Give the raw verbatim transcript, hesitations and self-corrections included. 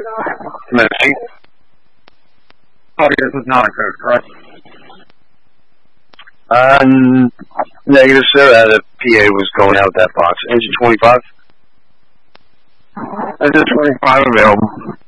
Missing. Oh, this is not a code, correct? Uh, negative, sir. Uh, the P A was going out that box. Engine twenty-five. Engine twenty-five available.